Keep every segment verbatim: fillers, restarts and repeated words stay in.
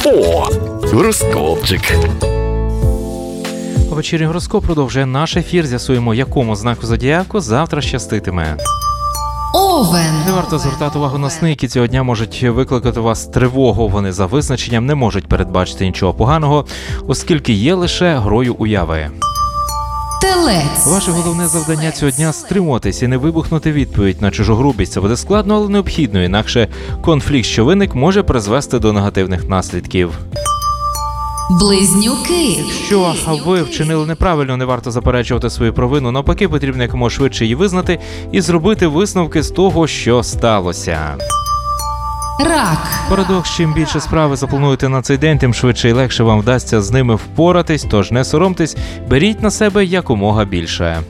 О, гороскопчик. Вечірній гороскоп продовжує наш ефір. З'ясуємо, якому знаку зодіаку завтра щаститиме. Овен. Не варто звертати увагу на сни, які цього дня можуть викликати у вас тривогу. Вони за визначенням не можуть передбачити нічого поганого, оскільки є лише грою уяви. Телець. Ваше головне завдання цього дня – стримуватись і не вибухнути відповідь на чужу грубість. Це буде складно, але необхідно, інакше конфлікт, що виник, може призвести до негативних наслідків. Близнюки. Якщо ви вчинили неправильно, не варто заперечувати свою провину. Навпаки, потрібно якомога швидше її визнати і зробити висновки з того, що сталося. Рак. Парадокс: чим більше справи заплануєте на цей день, тим швидше і легше вам вдасться з ними впоратись, тож не соромтесь, беріть на себе якомога більше.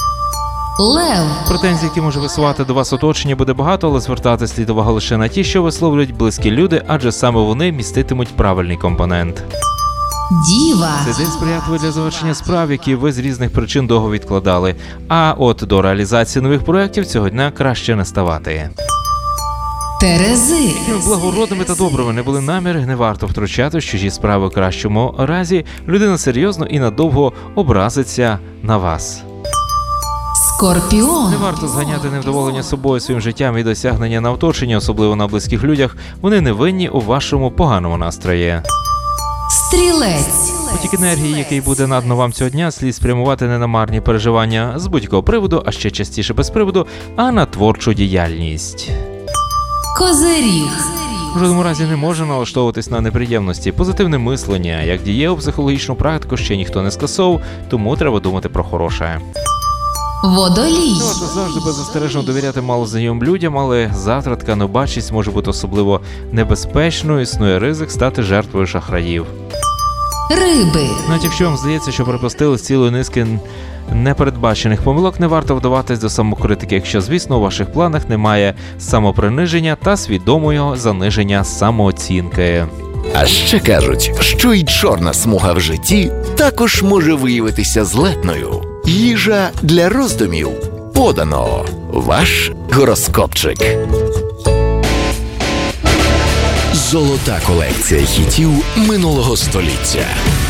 Лев. Претензій, які може висувати до вас оточення, буде багато, але звертати слід увагу лише на ті, що висловлюють близькі люди, адже саме вони міститимуть правильний компонент. Діва. Цей день сприятливий для завершення справ, які ви з різних причин довго відкладали. А от до реалізації нових проєктів цього дня краще не ставати. Терези. Якими благородними та добрими не були наміри, не варто втручати в чужі справи. В кращому разі людина серйозно і надовго образиться на вас. Скорпіон. Не варто зганяти невдоволення собою, своїм життям і досягнення на оточенні, особливо на близьких людях. Вони не винні у вашому поганому настрої. Стрілець. Потік енергії, який буде надано вам цього дня, слід спрямувати не на марні переживання з будь-якого приводу, а ще частіше без приводу, а на творчу діяльність. Козиріг. В жодному разі не може налаштовуватись на неприємності. Позитивне мислення, як дієву психологічну практику, ще ніхто не скасовував, тому треба думати про хороше. Водолій. Не варто завжди беззастережно довіряти малознайомим людям, але завтра така необачність може бути особливо небезпечною, існує ризик стати жертвою шахраїв. Риби. Навіть якщо вам здається, що припустили з цілої низки непередбачених помилок, не варто вдаватись до самокритики, якщо, звісно, у ваших планах немає самоприниження та свідомого заниження самооцінки. А ще кажуть, що й чорна смуга в житті також може виявитися злетною. Їжа для роздумів. Подано. Ваш гороскопчик. Золота колекція хітів минулого століття.